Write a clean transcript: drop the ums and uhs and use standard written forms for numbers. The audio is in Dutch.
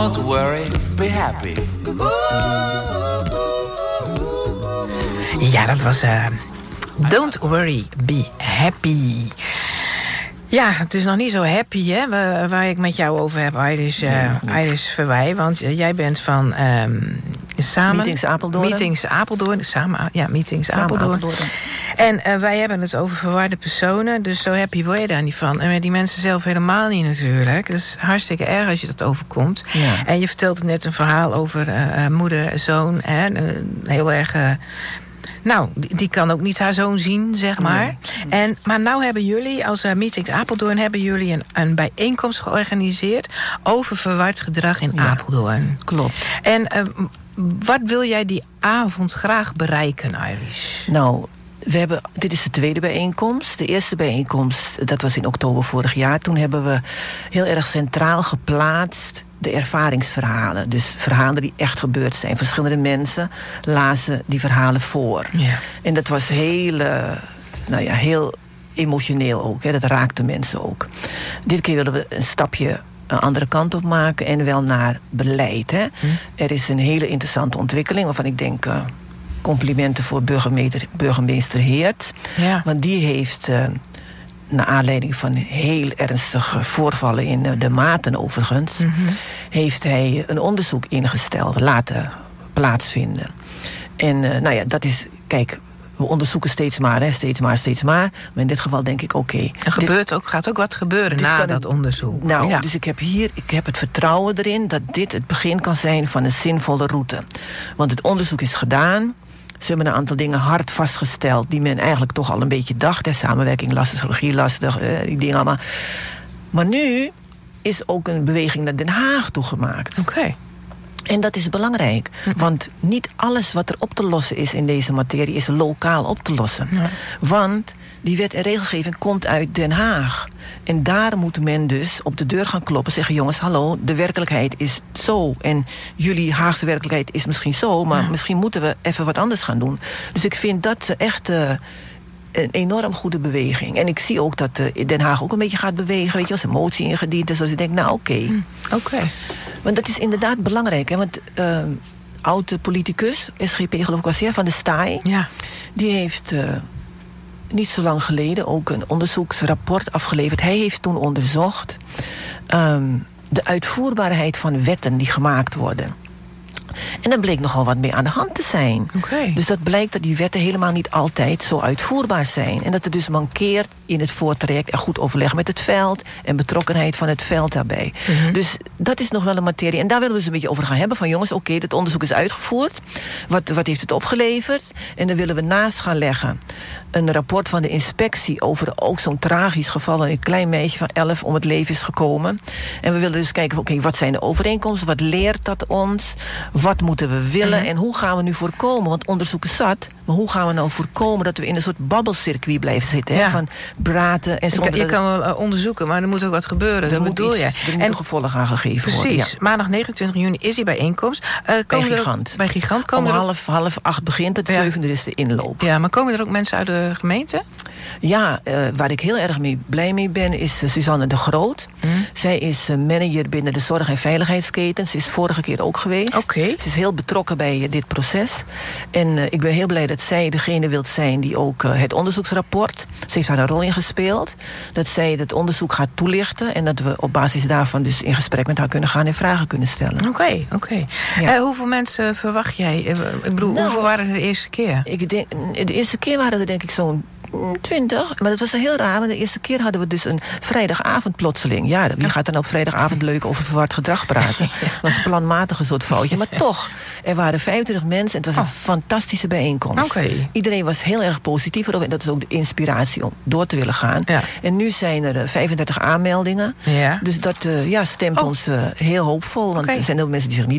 Don't worry, be happy. Ja, dat was Don't Worry, Be Happy. Ja, het is nog niet zo happy, hè, waar ik met jou over heb, Iris Verwij. Want jij bent van samen... Meetings Apeldoorn. Meetings Apeldoorn. Meetings Apeldoorn. En wij hebben het over verwarde personen. Dus zo happy word je daar niet van. En met die mensen zelf helemaal niet natuurlijk. Het is hartstikke erg als je dat overkomt. Ja. En je vertelde net een verhaal over moeder en zoon. Heel erg... Nou, die kan ook niet haar zoon zien, zeg maar. Nee. Maar nou hebben jullie, als Meetings Apeldoorn... hebben jullie een bijeenkomst georganiseerd... over verward gedrag in Apeldoorn. Klopt. En wat wil jij die avond graag bereiken, Iris? Nou, dit is de tweede bijeenkomst. De eerste bijeenkomst, dat was in oktober vorig jaar. Toen hebben we heel erg centraal geplaatst... de ervaringsverhalen. Dus verhalen die echt gebeurd zijn. Verschillende mensen lazen die verhalen voor. Ja. En dat was heel emotioneel ook. Hè. Dat raakte mensen ook. Dit keer willen we een stapje een andere kant op maken. En wel naar beleid. Hè. Er is een hele interessante ontwikkeling... waarvan ik denk... complimenten voor burgemeester Heert. Ja. Want die heeft... naar aanleiding van heel ernstige voorvallen in de Maten overigens... heeft hij een onderzoek ingesteld, laten plaatsvinden. En dat is... Kijk, we onderzoeken steeds maar. Maar in dit geval denk ik, oké. Er gaat ook wat gebeuren na dat onderzoek. Nou, dus ik heb het vertrouwen erin... dat dit het begin kan zijn van een zinvolle route. Want het onderzoek is gedaan... Ze hebben een aantal dingen hard vastgesteld... die men eigenlijk toch al een beetje dacht. Hè. Samenwerking lastig, regie lastig, die dingen allemaal. Maar nu is ook een beweging naar Den Haag toegemaakt. Oké. En dat is belangrijk. Want niet alles wat er op te lossen is in deze materie... is lokaal op te lossen. Ja. Want die wet en regelgeving komt uit Den Haag. En daar moet men dus op de deur gaan kloppen. Zeggen, jongens, hallo, de werkelijkheid is zo. En jullie Haagse werkelijkheid is misschien zo... maar misschien moeten we even wat anders gaan doen. Dus ik vind dat echt... een enorm goede beweging. En ik zie ook dat Den Haag ook een beetje gaat bewegen. Weet je, als een motie ingediend is. Dus ik denk, nou oké. Want dat is inderdaad belangrijk. Hè? Want oude politicus, SGP geloof ik was hij, van de Staaij... die heeft niet zo lang geleden ook een onderzoeksrapport afgeleverd. Hij heeft toen onderzocht... de uitvoerbaarheid van wetten die gemaakt worden. En dan bleek nogal wat mee aan de hand te zijn. Okay. Dus dat blijkt dat die wetten helemaal niet altijd zo uitvoerbaar zijn. En dat het dus mankeert in het voortraject... en goed overleg met het veld... en betrokkenheid van het veld daarbij. Dus dat is nog wel een materie. En daar willen we eens een beetje over gaan hebben. Van jongens, oké, het onderzoek is uitgevoerd. Wat heeft het opgeleverd? En dan willen we naast gaan leggen... een rapport van de inspectie over ook zo'n tragisch geval... een klein meisje van 11 om het leven is gekomen. En we willen dus kijken, oké, wat zijn de overeenkomsten? Wat leert dat ons? Wat moeten we willen? En hoe gaan we nu voorkomen? Want onderzoek is zat. Maar hoe gaan we nou voorkomen dat we in een soort babbelcircuit blijven zitten? Hè? Van praten en zonder... Je kan wel onderzoeken, maar er moet ook wat gebeuren. Er moet gevolg aan gegeven worden. Precies. Maandag 29 juni is die bijeenkomst. Bij Gigant. Bij Gigant om half 8 begint het. 7 is de inloop. Ja, maar komen er ook mensen uit de gemeente? Ja, waar ik heel erg blij mee ben... is Suzanne de Groot. Zij is manager binnen de zorg- en veiligheidsketen. Ze is vorige keer ook geweest. Okay. Ze is heel betrokken bij dit proces. En ik ben heel blij dat zij degene wilt zijn... die ook het onderzoeksrapport... ze heeft daar een rol in gespeeld... dat zij het onderzoek gaat toelichten... en dat we op basis daarvan dus in gesprek met haar kunnen gaan... en vragen kunnen stellen. Oké. Ja. Hoeveel mensen verwacht jij? Ik bedoel, hoeveel waren er de eerste keer? De eerste keer waren er denk ik zo'n 20, maar dat was heel raar. Want de eerste keer hadden we dus een vrijdagavond plotseling. Ja, wie gaat dan op vrijdagavond leuk over verward gedrag praten? Dat was een planmatige soort foutje. Maar toch, er waren 25 mensen en het was een fantastische bijeenkomst. Okay. Iedereen was heel erg positief erover. En dat is ook de inspiratie om door te willen gaan. Ja. En nu zijn er 35 aanmeldingen. Ja. Dus dat stemt ons heel hoopvol. Want er zijn heel veel mensen die zich niet